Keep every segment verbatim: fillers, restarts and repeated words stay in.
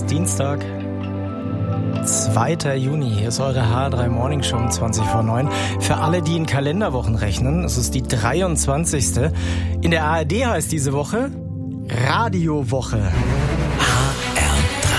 Dienstag, zweiter Juni. Hier ist eure H R drei Morning Show um zwanzig vor neun. Für alle, die in Kalenderwochen rechnen, es ist die dreiundzwanzigste. In der A R D heißt diese Woche Radiowoche. H R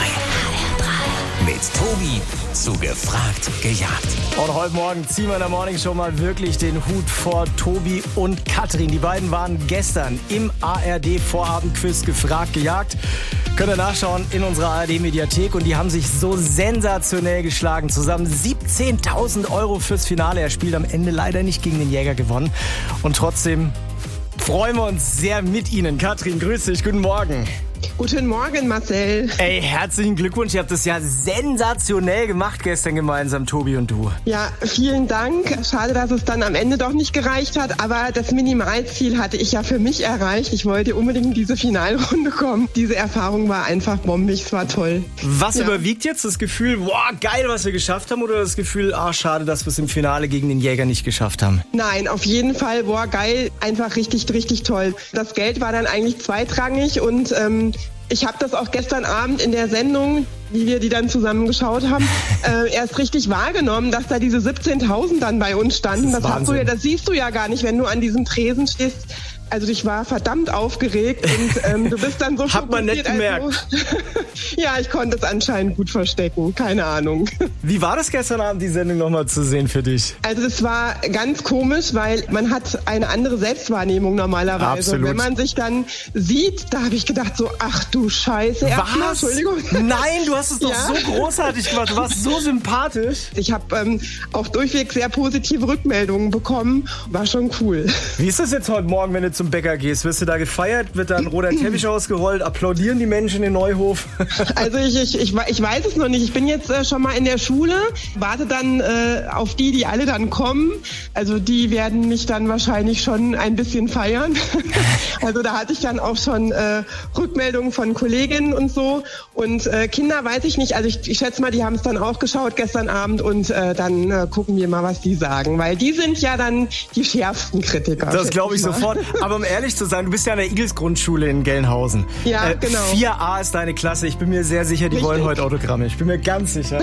drei mit Tobi zu Gefragt gejagt. Und heute Morgen ziehen wir in der Morning Show mal wirklich den Hut vor Tobi und Katrin. Die beiden waren gestern im A R D-Vorabendquiz Gefragt gejagt. Könnt ihr nachschauen in unserer A R D-Mediathek. Und die haben sich so sensationell geschlagen. Zusammen siebzehntausend Euro fürs Finale. Er spielt am Ende leider nicht gegen den Jäger gewonnen. Und trotzdem freuen wir uns sehr mit Ihnen. Katrin, grüß dich. Guten Morgen. Guten Morgen, Marcel. Ey, herzlichen Glückwunsch. Ihr habt das ja sensationell gemacht gestern gemeinsam, Tobi und du. Ja, vielen Dank. Schade, dass es dann am Ende doch nicht gereicht hat, aber das Minimalziel hatte ich ja für mich erreicht. Ich wollte unbedingt in diese Finalrunde kommen. Diese Erfahrung war einfach bombig, es war toll. Was ja. überwiegt jetzt? Das Gefühl, boah, geil, was wir geschafft haben, oder das Gefühl, ah, schade, dass wir es im Finale gegen den Jäger nicht geschafft haben? Nein, auf jeden Fall, boah, geil, einfach richtig, richtig toll. Das Geld war dann eigentlich zweitrangig und ähm, ich habe das auch gestern Abend in der Sendung, wie wir die dann zusammen geschaut haben, äh, erst richtig wahrgenommen, dass da diese siebzehntausend dann bei uns standen. Das, das, hast du ja, das siehst du ja gar nicht, wenn du an diesem Tresen stehst. Also ich war verdammt aufgeregt und ähm, du bist dann so schockiert. Hat man nicht gemerkt. Also, ja, ich konnte es anscheinend gut verstecken, keine Ahnung. Wie war das gestern Abend, die Sendung nochmal zu sehen für dich? Also es war ganz komisch, weil man hat eine andere Selbstwahrnehmung normalerweise. Absolut. Und wenn man sich dann sieht, da habe ich gedacht so, ach du Scheiße. Was? Entschuldigung. Nein, du hast es doch ja? so großartig gemacht, du warst so sympathisch. Ich habe ähm, auch durchweg sehr positive Rückmeldungen bekommen, war schon cool. Wie ist das jetzt heute Morgen, wenn du zum Bäcker gehst? Wirst du da gefeiert? Wird da ein roter Teppich ausgerollt? Applaudieren die Menschen in Neuhof? Also ich, ich, ich, ich weiß es noch nicht. Ich bin jetzt äh, schon mal in der Schule, warte dann äh, auf die, die alle dann kommen. Also die werden mich dann wahrscheinlich schon ein bisschen feiern. Also da hatte ich dann auch schon äh, Rückmeldungen von Kolleginnen und so. Und äh, Kinder weiß ich nicht. Also ich, ich schätze mal, die haben es dann auch geschaut gestern Abend und äh, dann äh, gucken wir mal, was die sagen. Weil die sind ja dann die schärfsten Kritiker. Das glaube ich sofort. Aber um ehrlich zu sein, du bist ja an der Igels-Grundschule in Gelnhausen. Ja, äh, genau. vier A ist deine Klasse. Ich bin mir sehr sicher, die Richtig. wollen heute Autogramme. Ich bin mir ganz sicher.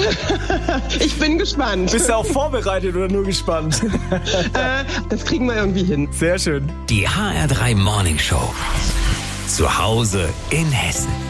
Ich bin gespannt. Bist du auch vorbereitet oder nur gespannt? äh, das kriegen wir irgendwie hin. Sehr schön. Die H R drei Morning Show. Zu Hause in Hessen.